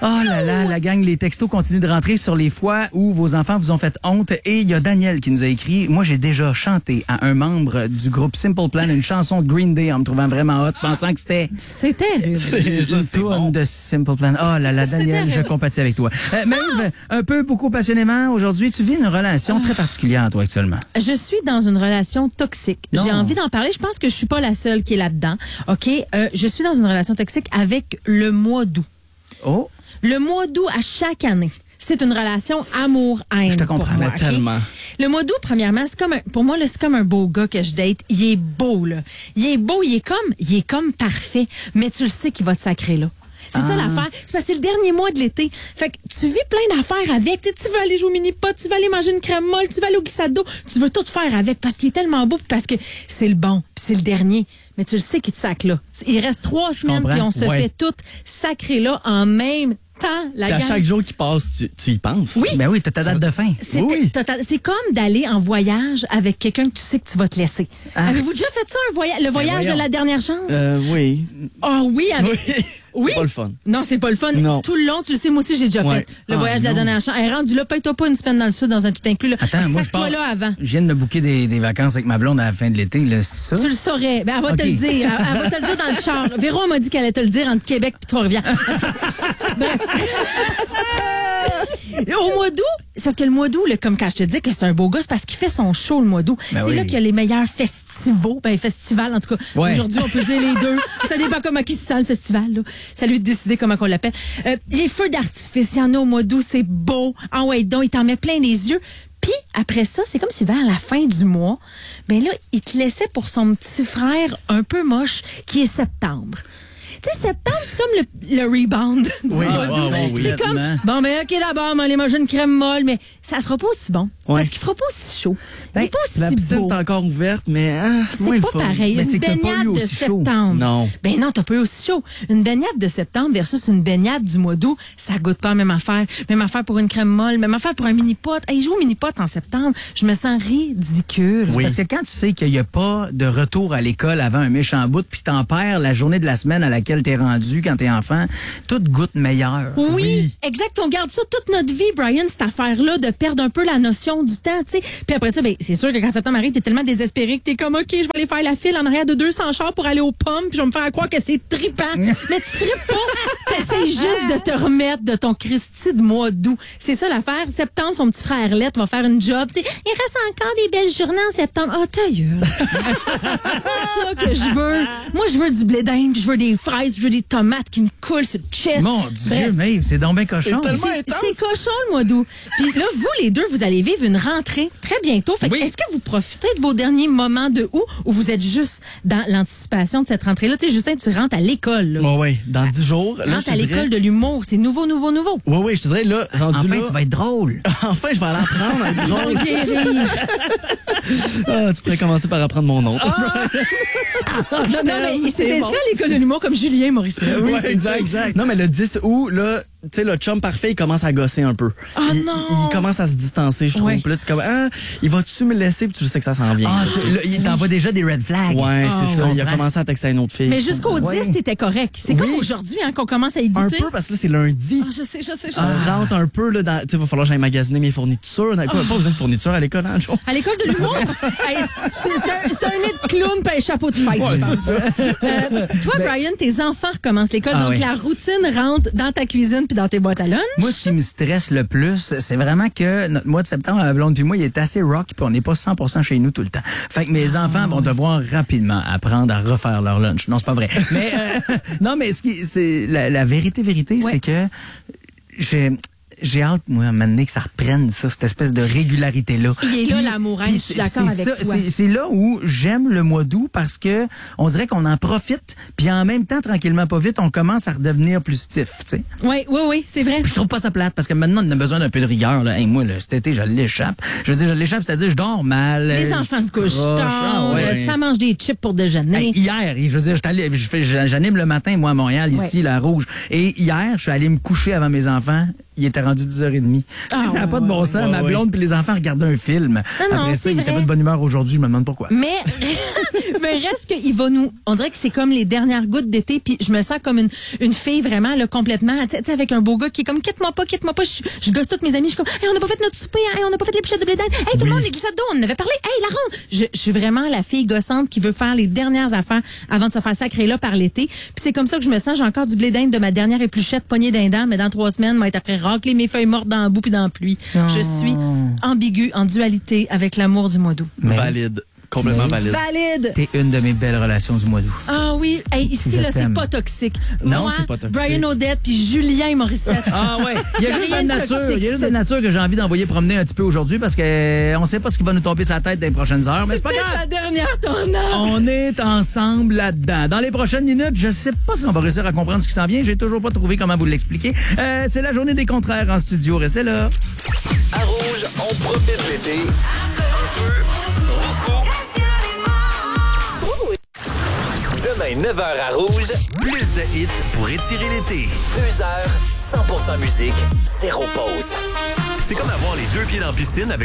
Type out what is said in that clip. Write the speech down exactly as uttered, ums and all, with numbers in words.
Oh là là, la gang, les textos continuent de rentrer sur les fois où vos enfants vous ont fait honte. Et il y a Daniel qui nous a écrit, moi j'ai déjà chanté à un membre du groupe Simple Plan une chanson de Green Day en me trouvant vraiment hot, pensant que c'était... C'est terrible. Une tourne de Simple Plan. Oh là là, Daniel, je compatis avec toi. Euh, Maëve, un peu, beaucoup passionnément, aujourd'hui, tu vis une relation très particulière, toi, actuellement. Je suis dans une relation toxique. Non. J'ai envie d'en parler. Je pense que je suis pas la seule qui est là-dedans. OK? Euh, je suis dans une relation toxique avec le mois d'août. Oh! Le mois d'août à chaque année. C'est une relation amour-haine. Je te comprends, pour moi, mais okay? tellement. Le mois d'août, premièrement, c'est comme un, pour moi, là, c'est comme un beau gars que je date. Il est beau, là. Il est beau, il est comme, il est comme parfait. Mais tu le sais qu'il va te sacrer là. C'est ah. ça l'affaire. C'est parce que c'est le dernier mois de l'été. Fait que tu vis plein d'affaires avec. Tu sais, tu veux aller jouer au mini-pot, tu veux aller manger une crème molle, tu veux aller au glissade d'eau. Tu veux tout faire avec parce qu'il est tellement beau puis parce que c'est le bon puis c'est le dernier. Mais tu le sais qu'il te sacre là. Il reste trois Je semaines comprends. puis on se ouais. fait tout sacrer là en même temps. La à gang... chaque jour qui passe, tu, tu y penses. Oui. Ben oui, t'as ta date de fin. C'est, oui. c'est comme d'aller en voyage avec quelqu'un que tu sais que tu vas te laisser. Ah. Avez-vous déjà fait ça, un voyage, le voyage ben de la dernière chance? Euh, oui. Oh oui, avec... Oui. Oui. C'est pas le fun. Non, c'est pas le fun. Non. Tout le long, tu le sais, moi aussi, j'ai déjà Ouais. fait le Ah, voyage de la non. dernière chance. Elle est rendue là, paye-toi pas une semaine dans le sud, dans un tout inclus. Là. Attends, moi, je Sac-toi pars- là avant. Je viens de me booker des, des vacances avec ma blonde à la fin de l'été, là, c'est ça? Tu le saurais. Ben, elle va Ok. te le dire. Elle, elle va te le dire dans le char. Véro m'a dit qu'elle allait te le dire entre Québec et Trois-Rivières. Bref. Au mois d'août, c'est parce que le mois d'août, là, comme quand je te dis que c'est un beau gars, c'est parce qu'il fait son show le mois d'août. Ben c'est oui. là qu'il y a les meilleurs festivals, ben festivals en tout cas. Ouais. Aujourd'hui, on peut dire les deux. Ça dépend comment qui se sent le festival. Là. C'est à lui de décider comment on l'appelle. Euh, les feux d'artifice, il y en a au mois d'août, c'est beau. Ah ouais, donc il t'en met plein les yeux. Puis après ça, c'est comme si vers la fin du mois, ben là, il te laissait pour son petit frère un peu moche qui est septembre. Tu sais, septembre, c'est comme le, le rebound du Oui, mois ah, d'août. oui, oui. C'est comme, bon, ben, OK, d'abord, on va aller manger une crème molle, mais ça sera pas aussi bon. Ouais. Parce qu'il fera pas aussi chaud. Il est pas aussi La piscine beau. est encore ouverte, mais ah, c'est moins C'est le pas fun. pareil. Mais Une c'est que t'as pas eu baignade de aussi chaud. septembre. Non. Ben non, t'as pas eu aussi chaud. Une baignade de septembre versus une baignade du mois d'août, ça goûte pas la même affaire. Même affaire pour une crème molle, même affaire pour un mini-pot. Hey, joue au mini-pot en septembre. Je me sens ridicule. C'est Parce que quand tu sais qu'il n'y a pas de retour à l'école avant un méchant bout, puis t'en perds la journée de la semaine à laquelle t'es rendu quand t'es enfant, tout goûte meilleur. Oui, exact. On garde ça toute notre vie, Brian, cette affaire-là, de perdre un peu la notion du temps, tu sais. Puis après ça, ben, c'est sûr que quand septembre arrive, t'es tellement désespéré que t'es comme, OK, je vais aller faire la file en arrière de deux cents chars pour aller aux pommes, puis je vais me faire croire que c'est trippant. Mais tu trippes pas. T'essayes juste de te remettre de ton Christy de mois d'août. C'est ça l'affaire. Septembre, son petit frère Lette va faire une job. Tu sais, il reste encore des belles journées en septembre. Oh, ta gueule. C'est ça que je veux. Moi, je veux du blé d'Inde, puis je veux des fraises, puis je veux des tomates qui me coulent sur le chest. Mon Dieu, Maëve, c'est donc bien cochon. C'est tellement C'est intense. c'est cochon le mois d'août. Puis là, vous les deux, vous allez vivre une rentrée très bientôt. Fait que Oui. est-ce que vous profitez de vos derniers moments de août ou vous êtes juste dans l'anticipation de cette rentrée-là? Tu sais, Justin, tu rentres à l'école. là. Ouais, ouais. Dans dix jours, Tu là, rentres je à te l'école dirais... de l'humour. C'est nouveau, nouveau, nouveau. Ouais, ouais, je te dirais, là, rendu Enfin, là... tu vas être drôle. Enfin, je vais aller apprendre à être Ils vont drôle. guérir. Ah, tu pourrais commencer par apprendre mon nom. non, non, mais il s'est C'est inscrit bon. à l'école de l'humour comme Julien Morissette. Oui, c'est exact, ça. exact. Non, mais le dix août, là, tu sais, le chum parfait, il commence à gosser un peu. Ah il, non! il, il commence à se distancer, je trouve. Ouais. Puis là, tu es comme, ah, il va-tu me laisser? Puis tu sais que ça s'en vient. Ah, là, tu sais. tu- là, il t'envoie déjà des red flags. Ouais, Ah, c'est ça. ouais. Il a commencé à texter à une autre fille. Mais jusqu'au Ouais. dix, t'étais correct. C'est comme Oui. aujourd'hui hein, qu'on commence à y Un goûter. peu, parce que là, c'est lundi. Ah, je sais, je sais, je sais. On rentre un peu, là, dans, tu sais, va falloir que j'aille magasiner mes fournitures. Quoi, Pas besoin de fournitures à l'école, hein, Joe? À l'école de l'humour? Hey, c'est c'est un, c'est un nid de clown puis un chapeau de fête. Ouais, je pense. c'est ça. Euh, toi, Brian, tes enfants recommencent l'école, Ah donc oui. la routine rentre dans ta cuisine puis dans tes boîtes à lunch. Moi, ce qui me stresse le plus, c'est vraiment que notre mois de septembre, la blonde puis moi, il est assez rock, puis on n'est pas cent pour cent chez nous tout le temps. Fait que mes enfants vont devoir rapidement apprendre à refaire leur lunch. Non, c'est pas vrai. Mais euh, non, mais ce qui, c'est la, la vérité, vérité, Ouais. c'est que j'ai j'ai hâte, moi, à un moment donné, que ça reprenne, ça, cette espèce de régularité-là. Il est là, Puis- l'amour, hein, puis je suis c'est- d'accord c'est avec ça, toi. c'est- C'est là où j'aime le mois d'août parce que on dirait qu'on en profite, puis en même temps, tranquillement, pas vite, on commence à redevenir plus stiff, tu sais. Oui, oui, oui, c'est vrai. Puis je trouve pas ça plate parce que maintenant, on a besoin d'un peu de rigueur. Là. Hey, moi, là, cet été, je l'échappe. Je veux dire, je l'échappe, c'est-à-dire, je dors mal. Les euh, enfants je se couchent croche. tard, Ah, ouais. ça mange des chips pour déjeuner. Hey, hier, je veux dire, j'étais allé- je fais- j'anime le matin, moi, à Montréal, ici, Ouais. la Rouge. Et hier, je suis allé me coucher avant mes enfants. il était rendu dix heures trente. Tu Ah, sais, ça n'a pas de bon sens. ouais, Ma ouais. blonde puis les enfants regardaient un film. Non, non, Après ça, c'est il était vrai. pas de bonne humeur aujourd'hui. Je me demande pourquoi. Mais, mais reste qu'il va nous, on dirait que c'est comme les dernières gouttes d'été, puis je me sens comme une, une fille vraiment, là, complètement, tu sais, avec un beau gars qui est comme, quitte-moi pas, quitte-moi pas, je, je gosse toutes mes amies, je suis comme, hey, on n'a pas fait notre souper, hein, hey, on n'a pas fait les pichettes de blé d'Inde, hey, tout le monde, les glissades d'eau, on en avait parlé, hey, la ronde. Je, je suis vraiment la fille gossante qui veut faire les dernières affaires avant de se faire sacrer là par l'été. Puis c'est comme ça que je me sens, j'ai encore du blé d'Inde de ma dernière épluchette poignée d'Inde, mais dans trois semaines, moi, être après racler mes feuilles mortes dans le bout puis dans la pluie. Je suis ambiguë, en dualité avec l'amour du mois d'août. Mais- Valide. Complètement Mais- valide. Valide! T'es une de mes belles relations du mois d'août. Ah oui, hey, ici, Je là, c'est t'aime. pas toxique. Non, Moi, c'est pas toxique. Brian Odette puis Julien Morissette. Ah ouais, il y a Y a juste rien la de nature, toxique, il y a juste ça. la nature que j'ai envie d'envoyer promener un petit peu aujourd'hui parce que euh, on sait pas ce qui va nous tomber sur la tête dans les prochaines heures, mais c'est pas peut-être grave. la dernière tornade. On est ensemble là-dedans. Dans les prochaines minutes, je sais pas si on va réussir à comprendre ce qui s'en vient. J'ai toujours pas trouvé comment vous l'expliquer. Euh, c'est la journée des contraires en studio. Restez là. À Rouge, on profite de l'été. Un peu, beaucoup. Demain, neuf heures à Rouge, plus de hits pour étirer l'été. Deux heures, cent pour cent musique, zéro pause. C'est comme avoir les deux pieds dans la piscine avec